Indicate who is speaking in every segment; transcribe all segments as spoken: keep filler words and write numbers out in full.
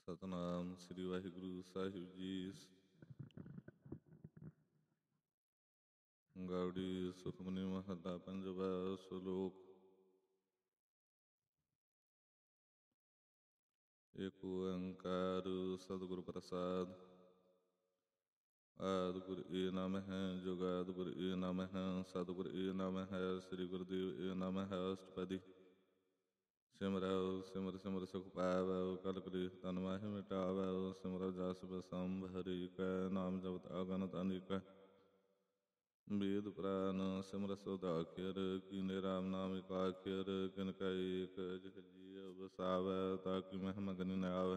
Speaker 1: ਸਤਿਨਾਮ ਸ੍ਰੀ ਵਾਹਿਗੁਰੂ ਸਾਹਿਬ ਜੀ। ਗਾਉੜੀ ਸੁਖਮਨੀ ਮਹੱਲਾ ਪੰਜਵਾ। ਸਲੋਕ। ਏਕ ਓੰਕਾਰ ਸਤਿਗੁਰ ਪ੍ਰਸਾਦ। ਆਦਿ ਗੁਰ ਏ ਨਾਮ ਹੈ, ਜੁਗਾਦ ਗੁਰ ਏ ਨਾਮ ਹੈ, ਸਤਿਗੁਰ ਏ ਨਾਮ ਹੈ, ਸ੍ਰੀ ਗੁਰਦੇਵ ਏ ਨਾਮ ਹੈ। ਅਸ਼ਟਪਦੀ। ਸਿਮਰਉ ਸਿਮਰ ਸਿਮਰ ਸੁਖ ਪਾਵੈ, ਕਲ ਕਲੇਸ਼ ਤਨ ਮਾਹਿ ਮਿਟਾਵੈ। ਸਿਮਰਉ ਜਸ ਬਸੰਭ ਹਰਿ ਕੈ, ਨਾਮ ਜਪਤ ਅਗਨਿਤ ਅਨੇਕਾ। ਵੇਦ ਪੁਰਾਨ ਸਿਮਰ ਸੁਧ ਆਖਿਰ, ਕੀਨੇ ਰਾਮ ਨਾਮ ਏਕ ਆਖਿਰ। ਕਿਨ ਕੈ ਏਕ ਜਿਹ ਜੀਅ ਵਸਾਵੈ, ਤਾ ਕੀ ਮਹਿਮਾ ਗਨੀ ਨ ਆਵੈ।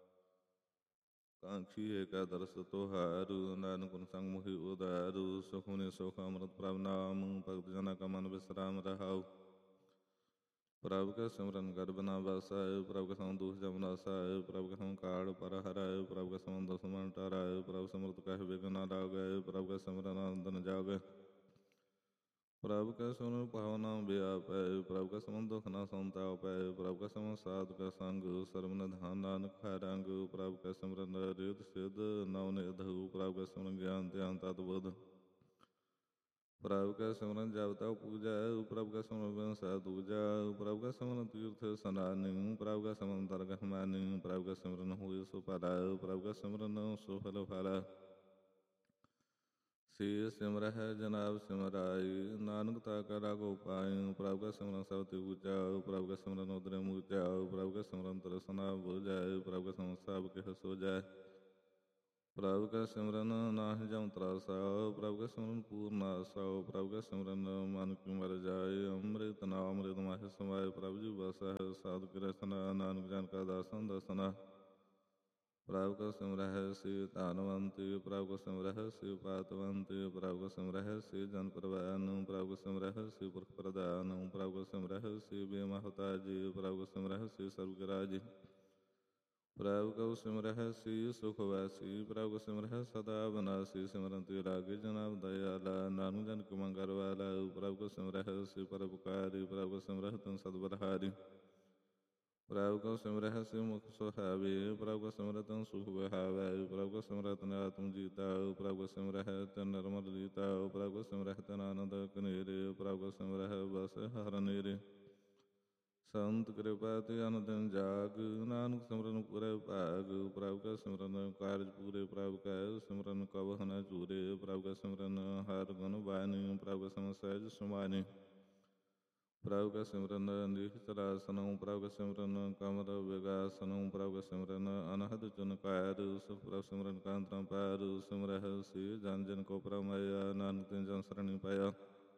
Speaker 1: ਕਾਂਖੀ ਏਕੈ ਦਰਸ ਤੁਹਾਰੂ, ਨਾਨਕ ਗੁਣ ਸੰਗ ਮੁਹਿ ਉਧਾਰੂ। ਸੁਖਮਨਿ ਸੁਖ ਅੰਮ੍ਰਿਤ ਪ੍ਰਭ ਨਾਮ, ਭਗਤ ਜਨਾ ਕਾ ਮਨ ਬਿਸਰਾਮ ਰਹਾਉ। ਪ੍ਰਭ ਕੈ ਸਿਮਰਨ ਗਰਭ ਨ ਬਾਸੈ, ਪ੍ਰਭ ਕੈ ਸੰਗ ਦੁਖ ਜਮ ਨਾਸੈ। ਪ੍ਰਭ ਕੈ ਸੰਗ ਕਾਲ ਪਰ ਹਰੈ, ਪ੍ਰਭ ਕੈ ਸੰਗ ਦੁਸਮਨ ਟਰੈ। ਪ੍ਰਭ ਸਿਮਰਤ ਕਹਿ ਬਿਘ ਨ ਲਾਗੈ, ਪ੍ਰਭ ਕੈ ਸਿਮਰਨ ਆਨੰਦ ਨ ਜਾਗੈ। ਪ੍ਰਭ ਕੈ ਸਿਮਰਨ ਭਾਵ ਨ ਬਿਆਪੈ, ਪ੍ਰਭ ਕੈ ਸਿਮਰਨ ਦੁਖ ਨ ਸੰਤਾਪੈ। ਪ੍ਰਭ ਕੈ ਸਿਮਰਨ ਸਾਧੁ ਕਾ ਸੰਗ, ਸਰਬ ਨਿਧਾਨ ਨਾਨਕ ਹੈ ਰੰਗ। ਪ੍ਰਭ ਕੈ ਸਿਮਰਨ ਰਿੱਧ ਸਿੱਧ ਨਵ ਨਿਧ, ਪ੍ਰਭ ਕੈ ਸਿਮਰਨ ਗਿਆਨ ਧਿਆਨ ਤਤ ਬੁੱਧ। ਪ੍ਰਭ ਕੈ ਸਿਮਰਨ ਜਪ ਤਪ ਪੂਜਾ, ਪ੍ਰਭ ਕੈ ਸਿਮਰਨ ਬਿਨਸੈ ਦੂਜਾ। ਪ੍ਰਭ ਕੈ ਸਿਮਰਨ ਤੀਰਥ ਸਨਾਨਿ, ਪ੍ਰਭ ਕੈ ਸਿਮਰਨ ਦਰਗਹ ਮਾਨਿ। ਪ੍ਰਭ ਕੈ ਸਿਮਰਨ ਹੋਇ ਸੁ ਭਲ, ਪ੍ਰਭ ਕੈ ਸਿਮਰਨ ਸੁ ਫਲ ਫਲ। ਸੇ ਸਿਮਰਹਿ ਜਨਾਬ ਸਿਮਰਾਈ, ਨਾਨਕ ਤਾ ਕਾ ਲਾਗੋ ਪਾਈ। ਪ੍ਰਭ ਕੈ ਸਿਮਰਨ ਸਭ ਤੇ ਊਚਾ, ਪ੍ਰਭ ਕੈ ਸਿਮਰਨ ਉਦਰੇ ਮੂਚਾ। ਪ੍ਰਭ ਕੈ ਸਿਮਰਨ ਤ੍ਰਿਸਨਾ ਬੁਝੈ, ਪ੍ਰਭ ਕੈ ਸਿਮਰਨ ਸਭ ਕਿਹ ਸੁਝੈ। ਪ੍ਰਭ ਕੈ ਸਿਮਰਨ ਨਾਹਿ ਜਮ ਤਰਾਸਾ, ਪ੍ਰਭ ਕੈ ਸਿਮਰਨ ਪੂਰਨ ਆਸਾ। ਪ੍ਰਭ ਕੈ ਸਿਮਰਨ ਮਨ ਕੀ ਮਰ ਜਾਇ, ਅੰਮ੍ਰਿਤ ਨਾਮ ਅੰਮ੍ਰਿਤ ਮਾਹਿ ਸਮਾਇ। ਪ੍ਰਭ ਜੀ ਬਸਹਿ ਸਾਧੁ ਕੀ ਰਸਨਾ, ਨਾਨਕ ਜਨ ਕਾ ਦਾਸਨ ਦਸਨਾ। ਪ੍ਰਭ ਕੈ ਸਿਮਰਹਿ ਸੇ ਧਨਵੰਤ, ਪ੍ਰਭ ਕੈ ਸਿਮਰਹਿ ਸੇ ਪਾਤਵੰਤ। ਪ੍ਰਭ ਕੈ ਸਿਮਰਹਿ ਸੇ ਜਨ ਪ੍ਰਵਾਨ, ਪ੍ਰਭ ਕੈ ਸਿਮਰਹਿ ਸੇ ਪੁਰਖ ਪ੍ਰਧਾਨ। ਪ੍ਰਭ ਕੈ ਸਿਮਰਹਿ ਸੇ ਬੇਮਹਤਾਜ, ਪ੍ਰਭ ਕੈ ਸਿਮਰਹਿ ਸੇ ਸਰਬ ਕੇ ਰਾਜ। ਪ੍ਰਭ ਕਉ ਸਿਮਰਹਿ ਸੇ ਸੁਖ ਵਾਸੀ, ਪ੍ਰਭ ਕਉ ਸਿਮਰਹਿ ਸਦਾ ਅਬਨਾਸੀ। ਸਿਮਰਨ ਤੇ ਲਾਗੇ ਜਨਾਬ ਦਇਆਲਾ, ਨਾਨਕ ਜਨ ਕੇ ਮੰਗਲ ਵਾਲਾ। ਪ੍ਰਭ ਕਉ ਸਿਮਰਹਿ ਸੇ ਪਰਉਪਕਾਰੀ, ਪ੍ਰਭ ਕਉ ਸਿਮਰਹਿ ਤਿਨ ਸਦ ਬਲਿਹਾਰੀ। ਪ੍ਰਭ ਕਉ ਸਿਮਰਹਿ ਸੇ ਮੁਖ ਸੁਹਾਵੇ, ਪ੍ਰਭ ਕਉ ਸਿਮਰਹਿ ਤਿਨ ਸੁਖ ਵਿਹਾਵੈ। ਪ੍ਰਭ ਕਉ ਸਿਮਰਹਿ ਤਿਨ ਆਤਮ ਜੀਤਾ, ਪ੍ਰਭ ਕਉ ਸਿਮਰਹਿ ਤਿਨ ਨਿਰਮਲ ਰੀਤਾ। ਪ੍ਰਭ ਕਉ ਸਿਮਰਹਿ ਤਿਨ ਆਨੰਦ ਕਨੇਰੇ, ਪ੍ਰਭ ਕਉ ਸਿਮਰਹਿ ਬਸਹਿ ਹਰਿ ਨੇਰੇ। ਸੰਤ ਕਿਰਪਾ ਤੇ ਅਨ ਦਿਨ ਜਾਗ, ਨਾਨਕ ਸਿਮਰਨ ਪੂਰੈ ਭਾਗ। ਪ੍ਰਭ ਕੈ ਸਿਮਰਨ ਕਾਰਜ ਪੂਰੇ, ਪ੍ਰਭ ਕੈ ਸਿਮਰਨ ਕਬਹੁ ਨ ਚੂਰੇ। ਪ੍ਰਭ ਕੈ ਸਿਮਰਨ ਹਰਿ ਗੁਣ ਬਾਣੀ, ਪ੍ਰਭ ਕੈ ਸਿਮਰਨ ਸਹਿਜ ਸੁਮਾਣੀ। ਪ੍ਰਭ ਕੈ ਸਿਮਰਨ ਨਿਸ਼ਚਲ ਆਸਨੁ, ਪ੍ਰਭ ਕੈ ਸਿਮਰਨ ਕਮਲ ਵਿਗਾਸਨੁ। ਪ੍ਰਭ ਕੈ ਸਿਮਰਨ ਅਨਹਦ ਚੁਨਕਾਰ, ਪ੍ਰਭ ਸਿਮਰਨ ਕਾਂਤਰਾ ਪਾਰ। ਸਿਮਰਹਿ ਸੇ ਜਨ ਜਿਨ ਕੋ ਪ੍ਰਭ ਮਾਇਆ, ਨਾਨਕ ਤਿਨ ਜਨ ਸਰਣਿ ਪਾਇਆ।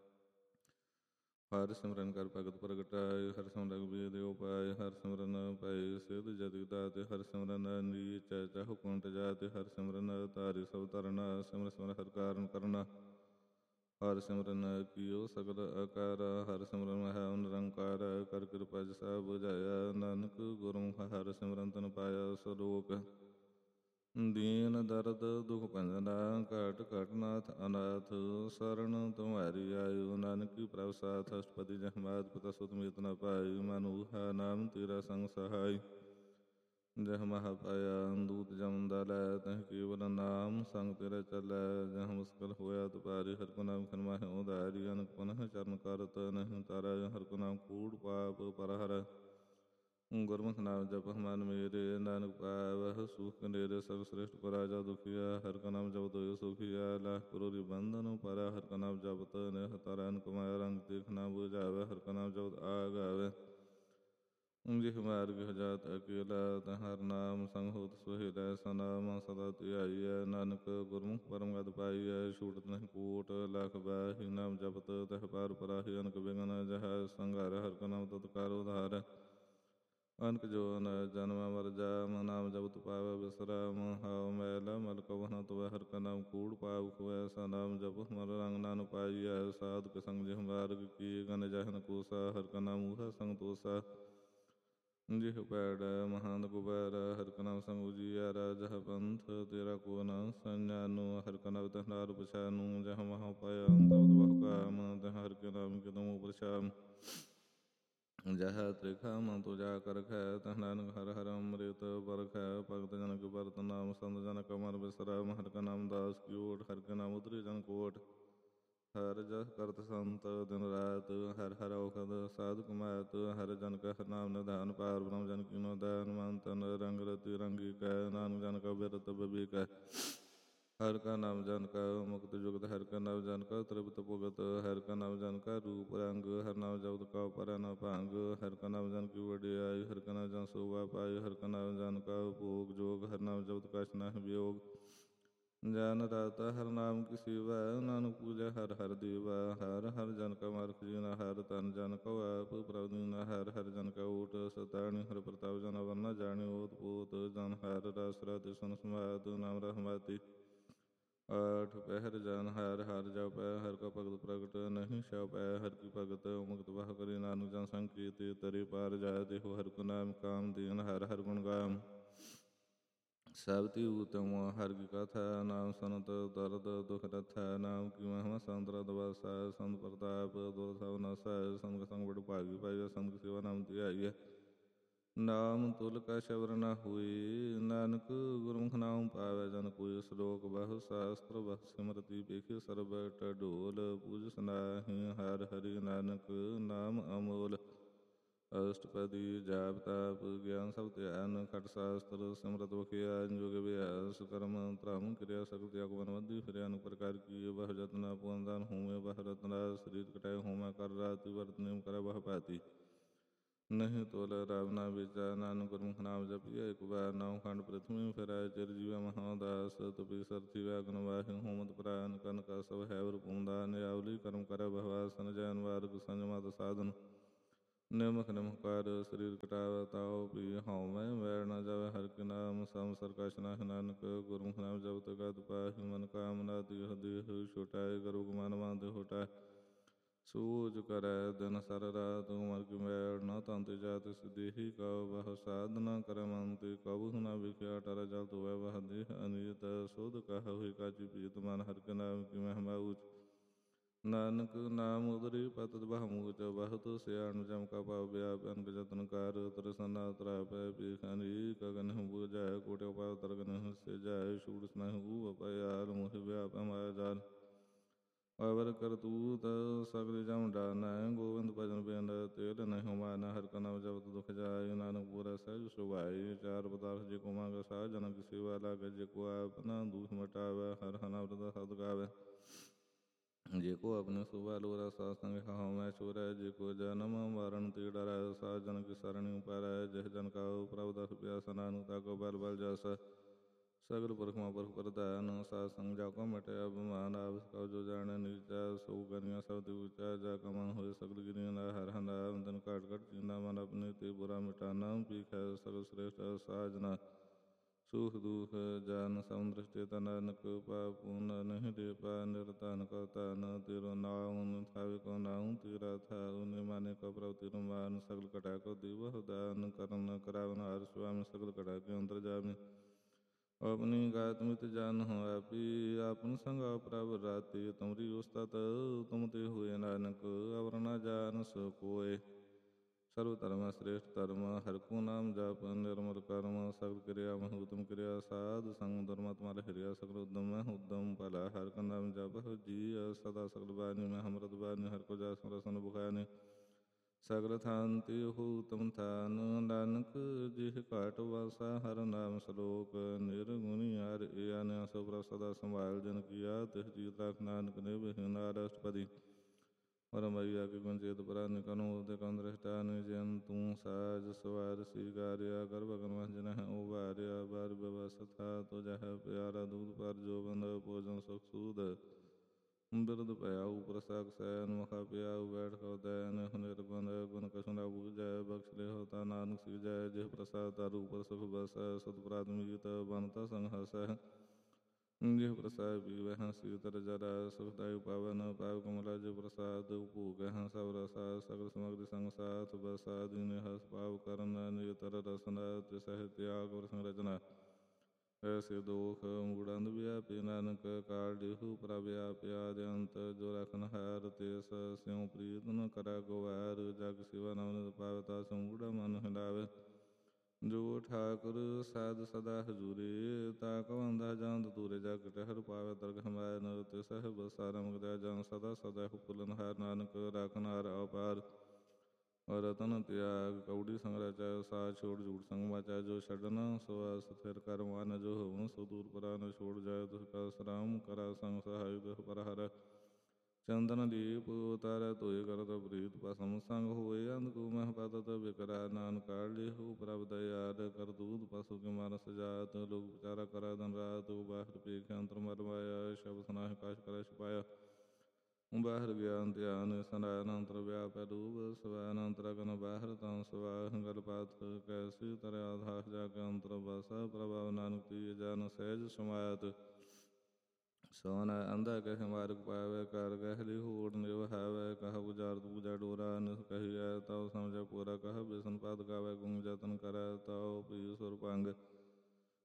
Speaker 1: ਹਰਿ ਸਿਮਰਨ ਕਰ ਭਗਤ ਪ੍ਰਗਟਾਇ, ਹਰਿ ਸਿਮਰਨ ਰਘੁਬੀਰ ਦਿਓ ਪਾਇ। ਹਰਿ ਸਿਮਰਨ ਭਇ ਸਿਧ ਜਤੀ ਦਾਤੇ, ਹਰਿ ਸਿਮਰਨ ਨੀਚੈ ਚਹੁ ਕੁੰਟ ਜਾਤੇ। ਹਰਿ ਸਿਮਰਨ ਧਾਰੀ ਸਭ ਧਰਨਾ, ਸਿਮਰ ਸਿਮਰ ਹਰਿ ਕਾਰਨ ਕਰਨਾ। ਹਰਿ ਸਿਮਰਨ ਕੀਓ ਸਗਲ ਆਕਾਰਾ, ਹਰਿ ਸਿਮਰਨ ਮਹਿ ਨਿਰੰਕਾਰ। ਕਰ ਕਿਰਪਾ ਜਿਸਾ ਬੁਝਾਇਆ, ਨਾਨਕ ਗੁਰਮੁਖ ਹਰਿ ਸਿਮਰਨ ਤਨ ਪਾਇਆ। ਸਲੋਕ। ਦੀਨ ਦਰਦ ਦੁਖ ਭੰਜਨਾ, ਘਾਟ ਘਾਟ ਨਾਥ ਅਨਾਥ। ਸਰਣ ਤੁਮਹਾਰੀ ਆਇਓ, ਨਾਨਕੀ ਪ੍ਰਭ ਸਾਥ। ਅਸ਼ਟਪਦੀ। ਜਹ ਮਾਤ ਪਿਤਾ ਸੁਤ ਮੀਤ ਨ ਪਾਈ, ਮਨ ਊਹਾ ਨਾਮ ਤੇਰਾ ਸੰਗ ਸਹਾਈ। ਜਹ ਮਹਾ ਪਾਇਆ ਦੂਤ ਜਮ ਦਲੈ, ਤਹ ਕੇਵਲ ਨਾਮ ਸੰਗ ਤੇਰਾ ਚਲੈ। ਜਹ ਮੁਸਕਲ ਹੋਇਆ ਤੁਪਾਰੀ, ਹਰਿ ਕੋ ਨਾਮ ਖਿਨ ਮਾਹਿ ਉਧਾਰੀ। ਅਨਕ ਪੁਨਹ ਚਰਨ ਕਰਤ ਨਹਿ ਤਾਰੈ, ਹਰਿ ਕੋ ਨਾਮ ਕੂੜ ਪਾਪ ਪਰ ਹਰੈ। ਗੁਰਮੁਖ ਨਾਮ ਜਪਹੁ ਮਨ ਮੇਰੇ, ਨਾਨਕ ਪਾਵਹਿ ਸੁਖ ਨੇਰੇ। ਸਰਬ ਸ੍ਰੇਸ਼ਟ ਕੋ ਰਾਜਾ ਦੁਖੀਆ, ਹਰਿ ਕਾ ਨਾਮ ਜਪਤ ਹੋਇ ਸੁਖੀਆ। ਲਾਹ ਕਰੋੜੀ ਬੰਧਨ ਪਰ, ਹਰਿ ਕਾ ਨਾਮ ਜਪਤ ਨਿਹ ਤਰੈ। ਅਨਕ ਮਾਇਆ ਰੰਗ ਦੇਖ ਨ ਬੁਝਾਵੈ, ਹਰਿ ਕਾ ਨਾਮ ਜਪਤ ਆਗ ਆਵੈ। ਜਿਹ ਮਾਰਗ ਜਾਤ ਅਕੇਲਾ, ਤਹ ਹਰਿ ਨਾਮ ਸੰਗ ਹੋਤ ਸੁਹੇਲਾ। ਸਨਾਮ ਸਦਾ ਧਿਆਈਐ, ਨਾਨਕ ਗੁਰਮੁਖ ਪਰਮ ਗਤਿ ਪਾਈਐ। ਛੂਟਤ ਨਹਿ ਕੋਟਿ ਲਖ ਬਾਹੀ, ਨਾਮ ਜਪਤ ਤਹ ਪਾਰ ਪਰਾਹੀ। ਅਨਕ ਬਿਘਨ ਜਹ ਸੰਘਾਰੈ, ਹਰਿ ਕਾ ਨਾਮ ਤਤਕਾਲ ਉਧਾਰੈ। ਅਨਕ ਜੋਨ ਜਨਮ ਮਰ ਜਾਮ, ਨਾਮ ਜਪਤ ਪਾਵੈ ਬਿਸਰਾਮ। ਹਉ ਮੈਲ ਮਲ ਕਬਹੁ ਨ ਧੋਵੈ, ਹਰਿ ਕਾ ਨਾਮ ਕੂੜ ਪਾਪ ਖੋਵੈ। ਸ ਨਾਮ ਜਪਹੁ ਮਨ ਰੰਗ ਨ ਪਾਈਐ, ਸਾਧੁ ਕੇ ਸੰਗ ਜਿਹ ਮਾਰਗ ਕੀਏ। ਗਨ ਜਾਹਿ ਨ ਕੋਸਾ, ਹਰਿ ਕਾ ਨਾਮ ਊਹਾ ਸੰਗ ਤੋਸਾ। ਜਿਹ ਪੈੜੈ ਮਹੰਤ ਕੁਬੈਰਾ, ਹਰਿ ਕਾ ਨਾਮ ਸੰਗ ਉਜੀਐਰਾ। ਜਹ ਪੰਥ ਤੇਰਾ ਕੋ ਨ ਸਜਾਨੂ, ਹਰਿ ਕਾ ਨਾਮ ਤਹ ਨਾਰ ਪਛਾਨੂ। ਜਹ ਮਹਾ ਪਾਇਆ ਤਬਦ ਬਹੁ ਕਾਮ, ਤਹ ਹਰਿ ਕੇ ਨਾਮ ਕੇ ਤੁਮ ਉਪਰਿ। ਜਹ ਤ੍ਰਿਖਾ ਮਨ ਤੁਜਾ ਕਰਖੈ, ਤਹ ਨਾਨਕ ਹਰਿ ਹਰਿ ਅੰਮ੍ਰਿਤ ਬਰਖੈ। ਭਗਤ ਨਾਮ ਸੰਤ ਜਨ ਕਾ ਮਨ ਬਿਸਰਾਮ। ਹਰਿ ਕਾ ਨਾਮ ਦਾਸ ਕੀ ਓਟ, ਹਰਿ ਕਾ ਨਾਮ ਉਤਰੇ ਜਨ ਕੋਟ। ਹਰਿ ਜਸ ਕਰਤ ਸੰਤ ਦਿਨ ਰਾਤ, ਹਰਿ ਹਰਿ ਔਖਦ ਸਾਧ ਕਮਾਤ। ਹਰਿ ਜਨ ਕਾ ਹਰਿ ਨਾਮ ਨਿਧਾਨ, ਪਾਰ ਬ੍ਰਹਮ ਜਨ ਕੀਨੋ ਦਾਨ। ਮਨ ਤਨ ਰੰਗ ਰਤੀ ਰੰਗੀ ਕੈ, ਨਾਨਕ ਜਨ ਕਾ ਬਿਰਤ ਬਬੀਕੈ। ਹਰਿ ਕਾ ਨਾਮ ਜਨ ਕਾ ਮੁਕਤਿ ਜੁਗਤਿ, ਹਰਿ ਕਾ ਨਾਮ ਜਨ ਕਾ ਤ੍ਰਿਪਤ ਭੁਗਤ। ਹਰਿ ਕਾ ਨਾਮ ਜਨ ਕਾ ਰੂਪ ਰੰਗ, ਹਰਿ ਨਾਮ ਜਪਤ ਕਉ ਪਰੈ ਨ ਭੰਗ। ਹਰਿ ਕਾ ਨਾਮ ਜਨ ਕੀ ਵਡਿਆਈ, ਹਰਿ ਕਾ ਨਾਮ ਜਨ ਸੋਭਾ ਪਾਈ। ਹਰਿ ਕਾ ਨਾਮ ਜਨ ਕਾ ਭੋਗ ਜੋਗ, ਹਰਿ ਨਾਮ ਜਪਤ ਕਛ ਨਾਹਿ ਵਿਯੋਗ। ਜਨ ਦਾਤਾ ਹਰਿ ਨਾਮ ਕੀ ਸੇਵਾ, ਨਾਨਕ ਪੂਜੈ ਹਰਿ ਹਰਿ ਦੇਵਾ। ਹਰਿ ਹਰਿ ਜਨ ਕਾ ਮਰਖ ਜਿਨਾ, ਹਰਿ ਤਨ ਜਨ ਕਉ ਆਪ ਪ੍ਰਭ ਦੀਨਾ। ਹਰਿ ਹਰਿ ਜਨ ਕਾ ਓਟ ਸਤਾਣੀ, ਹਰਿ ਪ੍ਰਤਾਪ ਜਨ ਅਵਰ ਨ ਜਾਣੀ। ਓਤ ਪੋਤ ਜਨ ਹਰਿ ਰਸ ਰਤਿ ਸੁਨ ਸਮਾਤ, ਨਾਮ ਰਸਮਾਤੀ। ਆਠ ਪਹਿਰ ਜਨ ਹਰਿ ਹਰਿ ਜਪੈ, ਹਰਿ ਕਾ ਭਗਤ ਪ੍ਰਗਟ ਨਹੀਂ ਛਪੈ। ਹਰਿ ਕੀ ਭਗਤ ਮੁਕਤ ਬਾਹ ਕਰੇ, ਨਾਨਕ ਜਨ ਸੰਕੇਤ ਤਰੇ ਪਾਰ ਜਾਇ। ਦੇਹੋ ਹਰਿ ਕੋ ਨਾਮ ਕਾਮ ਦੇਨ, ਹਰਿ ਹਰਿ ਗੁਣ ਗਾਮ। ਸਭ ਤੀ ਊਤਮ ਹਰਿ ਕੀ ਕਥਾ, ਨਾਮ ਸੁਨਤ ਦਰਦ ਦੁਖ ਰਥੈ। ਨਾਮ ਕੀ ਮਹਿਮਾ ਸੰਤ ਰਤ ਵਾਸੈ, ਸੰਤ ਪ੍ਰਤਾਪ ਦੁਰ ਸਭ ਨਾਸੈ। ਸੰਤ ਕਾ ਸੰਗ ਬੜ ਭਾਗੀ ਪਾਈਐ, ਸੰਤ ਕੀ ਸੇਵਾ ਨਾਮ ਧਿਆਈਐ। ਨਾਮ ਤੁਲ ਕਾ ਸ਼ਬਰ ਨ ਹੋਈ, ਨਾਨਕ ਗੁਰਮੁਖ ਨਾਮ ਪਾਵੈ ਜਨ ਕੋਈ। ਸ਼ਲੋਕ ਬਹੁ ਸਾਸਤ੍ਰ ਬਹੁ ਸਿਮਰਤੀ, ਵੇਖੇ ਸਰਬ ਢਡੋਲ। ਪੂਜਸ ਨਾਹਿ ਹਰਿ ਹਰਿ, ਨਾਨਕ ਨਾਮ ਅਮੋਲ। ਅਸ਼ਟਪਦੀ ਜਾਪ ਤਾਪ ਗਿਆਨ ਸਭ ਧਿਆਨ, ਖਟ ਸ਼ਾਸਤਰ ਸਿਮਰਤ ਬਖਿਆਨ। ਜੋਗ ਅਭਿਆਸ ਕਰਮ ਧਰਮ, ਕਿਰਿਆ ਸਕਲ ਤਿਆਗ ਮਨ ਮਧਿ। ਫਿਰਿ ਅਨੇਕ ਪ੍ਰਕਾਰ ਕੀਏ, ਬਹੁ ਜਤਨਾ ਭੁਵਨ ਦਾਨ ਹੋਵੇ। ਬਹੁ ਰਤਨਾ ਸਰੀਰ ਕਟਾਏ, ਹੋਮੈ ਕਰ ਰਾਤਿ। ਵਰਤ ਨੇਮ ਕਰੈ ਬਹੁ ਭਾਂਤੀ, ਨਹੀਂ ਤੋਲ ਰਾਵ ਨ ਬੀਚਾ। ਨਾਨਕ ਗੁਰਮੁਖ ਨਾਮ ਜਪੀਐ ਇਕ ਬਾਰ, ਨੌ ਖੰਡ ਪ੍ਰਿਥਵੀ ਫਿਰੈ। ਚਿਰ ਜੀਵੈ ਮਹਾ ਦਾਸ, ਤਪੀ ਸਰਥੀ ਵੈਗਨ ਵਾਹਿ। ਹੋਮਤ ਪ੍ਰਾਨ ਕਰਨ ਕਾ ਸਭ ਹੈਵ ਭੂੰਦਾ, ਨਿਆਵਲੀ ਕਰਮ ਕਰੈ ਬਹੁ ਆਸਨ। ਜੈ ਨਿਵਾਰਕ ਸੰਜਮਤ ਸਾਧਨ, ਨਿਮਖ ਨਿਮਕਾਰ ਸਰੀਰ ਕਟਾਵੈ ਤਾਉ ਪੀ। ਹਉਮੈ ਮੈਲ ਨ ਜਾਵੈ ਹਰਿ ਕੇ ਨਾਮ, ਸੰਵਸਰ ਕਛ ਨਾਹਿ। ਨਾਨਕ ਗੁਰਮੁਖ ਨਾਮ ਜਪਤ ਗਤ ਪਾਹਿ। ਮਨ ਕਾਮਨਾ ਦੇਹ ਦੇਹ ਛੁਟਾਇ, ਗਰਭ ਗੁਮਾਨ ਮਾਨਤੇ ਹੋਟਾਇ। ਸੂਝ ਕਰੈ ਦਿਨ ਸਰ ਰਾਤ, ਉਮਰ ਕੀ ਮੈਲ ਨ ਤਨ ਤੇ ਜਾਤ। ਤਿਸ ਦੇਹੀ ਕਉ ਬਹੁ ਸਾਧਨਾ, ਕਰੈ ਮਨ ਤੇ ਕਬਹੂ ਨ ਵਿਖਿਆ। ਟਰੈ ਜਲ ਧੋਵੈ ਬਹੁ ਦੇਹ ਅਨੀਤ, ਸੋਧ ਕਹਾ ਹੋਈ ਕਾਚੀ ਪੀਤ। ਮਨ ਹਰਿ ਕੇ ਨਾਮ ਕੀ ਮਹਿਮਾ ਊਚ, ਨਾਨਕ ਨਾਮ ਉਦਰੀ ਪਤਿ ਬਹੁ ਮੂਚ। ਬਹੁਤ ਸਿਆਣ ਜਮ ਕਾ ਭਾਉ ਵਿਆਪਿ, ਅਨਕ ਜਤਨ ਕਾਰ। ਤ੍ਰਿਸਨਾ ਤ੍ਰਾਪੈ ਭੀਖ ਅਨੇਕ, ਅਗਨਿ ਬੁਝਾਇ। ਕੋਟਿ ਉਪਾਇ ਤਰਗ ਨਹਿ ਸਿਜਾਇ, ਛੂੜਿ ਨਹਿ ਊਹ ਭਇਆਲ। ਮੋਹਿ ਵਿਆਪੈ ਮਾਇਆ ਜਾਲ, ਅਵਰ ਕਰਤੂਤ ਸਗਲ ਜਮ ਡਾਰਨੈ। ਗੋਬਿੰਦ ਭਜਨ ਬਿਨ ਤੇਲ ਨਹਿ ਮਾਰਨੈ, ਹਰਿ ਕਾ ਨਾਮ ਜਪਤ ਦੁਖ ਜਾਏ। ਨਾਨਕ ਪੂਰੈ ਸਹਿਜ ਸੁਭਾਈ, ਚਾਰ ਪਦਾਰਥ ਜੇ ਕੋ ਮੰਗੈ ਸਾਧ। ਜਨਕ ਕੀ ਸੇਵਾ ਲਾਗੈ, ਜੇ ਕੋ ਆਪ ਨ ਦੂਖ ਮਿਟਾਵੈ। ਹਰਿ ਹਰਿ ਨਾਮ ਰਤਾ ਸ਼ਬਦ ਗਾਵੈ, ਜੇ ਕੋ ਆਪਣੀ ਸ਼ੋਭਾ ਲੋਰੈ। ਸਾਧ ਸੰਗ ਹਉਮੈ ਛੋਰੈ, ਜੇ ਕੋ ਜਨਮ ਮਰਨ ਤੇ ਡਰੈ। ਸਾਧ ਜਨ ਕੀ ਸਰਣੀ ਉਪਰੈ, ਜਿਹ ਜਨ ਕਉ ਪ੍ਰਭੁ ਦਰਸ ਪਿਆਸੈ। ਨਾਨਕ ਤਾ ਕੋ ਬਲ ਬਲ ਜਾਸੈ, ਸਗਲ ਪੁਰਖ ਮਾ ਪੁਰਖ ਪ੍ਰਧਾਨ। ਸਾਧ ਸੰਗ ਜਾ ਕੋ ਮਿਟਿ ਅਭਿਮਾਨ, ਆਪਸ ਕਉ ਜੋ ਜਾਣੈ ਨੀਚਾ। ਸੋ ਗਨੀਆਂ ਸਭ ਤੇ ਊਚਾ, ਜਾ ਕਾ ਮਨ ਹੋਇ ਸਗਲ ਗਿਨੀਆਂ। ਹਰਿ ਹਰਿ ਨਾਮ ਦਿਨ ਘਾਟ ਘਟ ਚੀਨਾ, ਮਨ ਆਪਣੇ ਤੇ ਬੁਰਾ ਮਿਟਾਨਾ। ਭੀਖੈ ਸਗਲ ਸ੍ਰੇਸ਼ਟ ਸਾਜਨਾ, ਸੁਖ ਦੁਖ ਜਨ ਸਮ ਦ੍ਰਿਸ਼ਟਿ। ਤਾ ਨਾਨਕ ਪਾਪ ਪੁਨ ਨਹਿ ਲੇਪਾ, ਨਿਰਧਨ ਕਉ ਧਨ ਤੇਰੋ ਨਾਉ। ਥਾਵੇ ਕਉ ਨਾਉ ਤੇਰਾ ਥਾਉ, ਨਿਮਾਨੇ ਕਉ ਪ੍ਰਭੁ ਤੇਰੋ ਮਾਨ। ਸਗਲ ਘਟਾ ਕਉ ਦੇਵਹੁ ਦਾਨ, ਕਰਨ ਕਰਾਵਨ ਹਾਰ ਸੁਆਮੀ। ਸਗਲ ਘਟਾ ਕੇ ਅੰਤਰਜਾਮੀ, ਆਪਣੀ ਗਾਤ ਮਿਤਿ ਜਾਨਹੁ ਆਪੀ। ਆਪਨ ਸੰਗਾਉ ਪ੍ਰਭ ਰਾਤੀ, ਤੁਮਰੀ ਉਸਤਤ ਤੁਮ ਤੇ ਹੋਏ। ਨਾਨਕ ਅਵਰ ਨ ਜਾਨ ਸੋ ਕੋਇ, ਸਰਬ ਧਰਮੈ ਸ੍ਰੇਸ਼ਟ ਧਰਮ। ਹਰਿ ਕੋ ਨਾਮ ਜਪ ਨਿਰਮਲ ਕਰਮ, ਸਗਲ ਕਿਰਿਆ ਮਹਿ ਊਤਮ ਕਿਰਿਆ। ਸਾਧ ਸੰਗ ਦੁਰਮਤਿ ਮਲ ਹਿਰਿਆ, ਸਗਲ ਉਦਮ ਮਹਿ ਊਤਮ ਭਲਾ। ਹਰਿ ਕਾ ਨਾਮ ਜਪਹੁ ਜੀਅ, ਸਦਾ ਸਗਲ ਬਾਣੀ ਮਹਿ ਅੰਮ੍ਰਿਤ ਬਾਣੀ। ਹਰਿ ਕੋ ਜਸ ਰਸਨ ਬੁਖਾਨੀ, ਸਗਲ ਥਾਨ ਤੇਹੂ ਊਤਮ ਥਾਨ। ਨਾਨਕ ਜਿਹ ਘਾਟ ਵਾਸਾ, ਹਰਿ ਨਾਮ ਸਲੋਕ। ਨਿਰਗੁਣੀ ਹਰਿ ਏਆਨਿਆ, ਸੋ ਪ੍ਰਭ ਸਦਾ ਸੰਭਾਲ। ਜਿਨ ਕੀਆ ਤਿਸ ਜੀਤ ਰਾਖ, ਨਾਨਕ ਨਿਭਹਿ ਨਾਰ। ਅਸ਼ਟਪਦੀ ਪਰਮਈਆ ਕੀ ਗੁੰਚੇਤ ਪ੍ਰਾਨਿ, ਕਨਹੁ ਉਦੈ ਕਉ ਦ੍ਰਿਸ਼ਟਾਨਿ। ਜਿਨ ਤੂੰ ਸਾਜ ਸਵਾਰ ਸੀਗਾਰਿਆ, ਗਰਭ ਅਗਨ ਜਿਨਹਿ ਉਬਾਰਿਆ। ਬਾਰ ਬਿਵਸਥਾ ਤੁਜਹਿ ਪਿਆਰਾ, ਦੂਧ ਪਰ ਜੋਬਨ ਭੋਜਨ ਸੁਖ ਸੂਧ। ਬਿਰਧ ਭਇਆ ਊਪਰ ਸਕਸੈਨ, ਮੁਖਾ ਪਿਆਊ ਬੈਠ ਕਉ ਦੈਨ। ਨਿਰਬੰਧ ਗੁਣ ਕਛੁ ਨ ਬੂਝੈ, ਬਖਸ਼ ਲਿਹੁ ਤਾ ਨਾਨਕ ਸੀਜੈ। ਜਿਹ ਪ੍ਰਸਾਦ ਤਰ ਊਪਰ ਸੁਖ ਬਸੈ, ਸੁਧ ਪ੍ਰਾਤ ਮੀਤ ਬਨਤਾ ਸੰਗ ਹਸੈ। ਜਿਹ ਪ੍ਰਸਾਦ ਪੀਵੈ ਹੰਸੀ ਤਰ ਜਰਾ, ਸੁਖਦਾਇ ਪਾਵੈ ਨ ਪਾਵੈ ਕਮਲਾ। ਜਿਹ ਪ੍ਰਸਾਦ ਉਪਭੋਗੈ ਸਭ ਰਸਾ, ਸਗਲ ਸਮਗਰੀ ਸੰਗ ਸਾਥ ਬਸਾ। ਦੀਨੇ ਹਸ ਪਾਵ ਕਰਨ ਨੇਤਰ ਰਸਨਾ, ਤਿਸਹਿ ਤਿਆਗ ਵਰ ਸੰਗ ਰਚਨਾ। ਐਸੇ ਦੋਖ ਮੂੜੰਧ ਵਿਆਪੀ, ਨਾਨਕ ਕਾਲ ਦੇਹੂ ਪ੍ਰਭ ਆਪਿ। ਆਦਿ ਅੰਤ ਜੋ ਰਖਨ ਹਾਰ, ਤਿਸ ਸਿਉ ਪ੍ਰੀਤ ਨ ਕਰੈ ਗਵਾਰ। ਜਗ ਸੇਵਾ ਨਾਮ ਨਿਤ ਪਾਵੈ, ਤਾ ਸਿਉ ਮੂੜਾ ਮਨ ਹਿਲਾਵੈ। ਜੋ ਠਾਕੁਰ ਸਾਧ ਸਦਾ ਹਜੂਰੇ, ਤਾ ਕਵੰਦਾ ਜਾਂਦ ਦੂਰੇ ਜਗ ਟਹਿਰ ਪਾਵੇ ਦਰਗ ਹਮਾਇ ਨਰ ਤੇ ਸਹਿਬ ਸਾਰਮ ਗਦਿਆ ਜਨ ਸਦਾ ਸਦਾ ਹੁਕੁਲਨ ਹਾਰ ਨਾਨਕ ਰਾਖਨ ਹਾਰ ਅਪਾਰ ਰਤਨ ਤਿਆਗ ਕੌੜੀ ਸੰਗ੍ਰਹਿ ਚਾਇ ਸਾਧ ਛੋੜ ਝੂਠ ਸੰਗ ਮਾਚਾ ਜੋ ਛੱਡਨ ਸੋ ਸਥਿਰ ਕਰ ਮਨ ਜੋ ਹੋਵਨ ਸੋ ਦੂਰ ਪਰਾ ਨ ਛੋੜ ਜਾਇ ਤੁਸ ਕਾ ਸਰਾਮ ਕਰਾ ਸੰਗ ਸਹਾਇ ਦੁਖ ਪਰ ਹਰ ਚੰਦਨ ਦੀਪ ਉਤਾਰੈ ਧੋਏ ਕਰਤ ਪ੍ਰੀਤ ਭਸਮ ਸੰਗ ਹੋਏ ਅੰਧਕੂ ਮਹਿ ਪਤਤ ਬਿਕਰਾ ਨਾਨਕ ਕਾਢ ਹੋ ਪ੍ਰਭ ਦਇਆਦ ਕਰ ਦੂਧ ਪਸੁ ਕੇ ਮਾਨਸ ਜਾਤ ਲੋਕ ਵਿਚਾਰਾ ਕਰੈ ਦਿਨ ਰਾਤ ਬਾਹਰ ਪੇਖ ਅੰਤਰ ਮਰ ਮਾਇਆ ਸ਼ਬਦ ਸੁਨਾਹਿ ਕਾਸ਼ ਕਰੈ ਛਪਾਇਆ ਬਾਹਰ ਗਿਆਨ ਧਿਆਨ ਸਨਾਇਨ ਅੰਤਰ ਵਿਆਪੈ ਰੂਪ ਸਵੈਨ ਅੰਤਰ ਅਗਨ ਬਾਹਰ ਤਾਂ ਸਵਾਹ ਗਲ ਪਾਤ ਕੈਸੀ ਤਰਿ ਆਧਾਰ ਜਾ ਕੇ ਅੰਤਰ ਬਸਾ ਪ੍ਰਭਾਵ ਨਾਨਕ ਤੀ ਜਨ ਸਹਿਜ ਸਮਾਇਤ ਸੋਨ ਅੰਧਾ ਕਹਿ ਮਾਰਗ ਪਾਵੈ ਕਰ ਗਹਿਲੀ ਹੋੜ ਨਿਵਹਾਵੈ ਕਹ ਗੁਜਾਰ ਪੂਜਾ ਡੋਰਾ ਨਿਸ ਕਹੀਐ ਤਉ ਸਮਝੈ ਪੂਰਾ ਕਹ ਬਿਸਨ ਪਦ ਗਾਵੈ ਗੁੰਗ ਜਤਨ ਕਰੈ ਤਉ ਪੀ ਸੁਰ